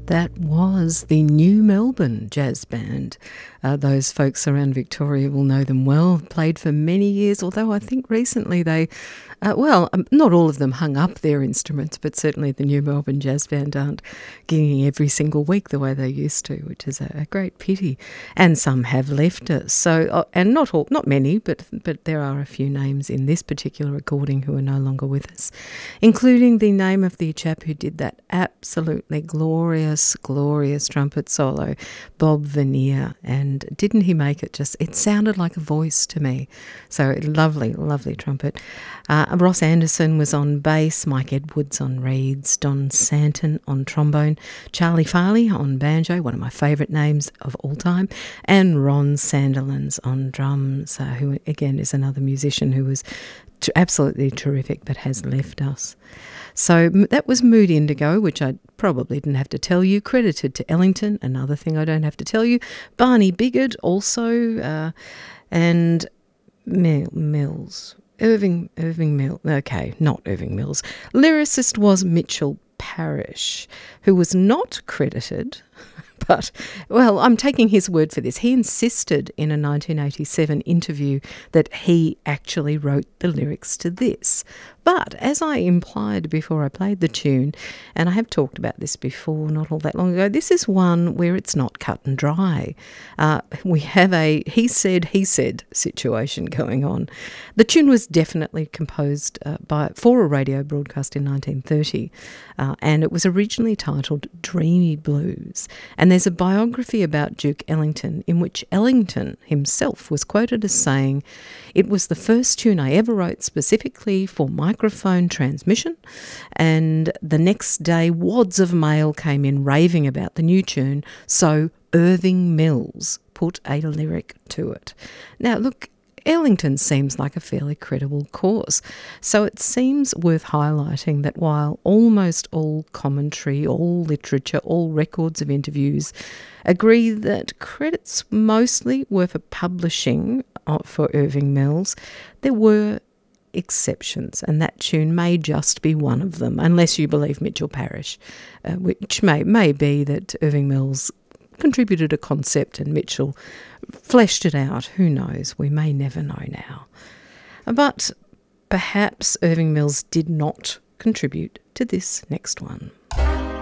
That was the New Melbourne Jazz Band. Those folks around Victoria will know them well. Played for many years, although I think recently they, not all of them hung up their instruments, but certainly the New Melbourne Jazz Band aren't gigging every single week the way they used to, which is a great pity. And some have left us. So, and not many, but there are a few names in this particular recording who are no longer with us, including the name of the chap who did that absolutely glorious trumpet solo, Bob Vanier. And didn't he make it it sounded like a voice to me. So lovely trumpet. Ross Anderson was on bass, Mike Edwards on reeds, Don Santon on trombone, Charlie Farley on banjo, one of my favourite names of all time, and Ron Sandilands on drums, who again is another musician who was absolutely terrific but has left us. So that was Mood Indigo, which I probably didn't have to tell you, credited to Ellington, another thing I don't have to tell you, Barney Biggert also, and Mills. Irving Mills. Okay, not Irving Mills. Lyricist was Mitchell Parish, who was not credited, but, well, I'm taking his word for this. He insisted in a 1987 interview that he actually wrote the lyrics to this. But as I implied before I played the tune, and I have talked about this before, not all that long ago, this is one where it's not cut and dry. We have a he said situation going on. The tune was definitely composed for a radio broadcast in 1930, and it was originally titled Dreamy Blues. And there's a biography about Duke Ellington in which Ellington himself was quoted as saying, "It was the first tune I ever wrote specifically for microphone transmission, and the next day wads of mail came in raving about the new tune, so Irving Mills put a lyric to it." Now, look, Ellington seems like a fairly credible cause, so it seems worth highlighting that while almost all commentary, all literature, all records of interviews agree that credits mostly were for publishing for Irving Mills, there were exceptions, and that tune may just be one of them, unless you believe Mitchell Parish, which may be that Irving Mills contributed a concept and Mitchell fleshed it out. Who knows? We may never know now. But perhaps Irving Mills did not contribute to this next one.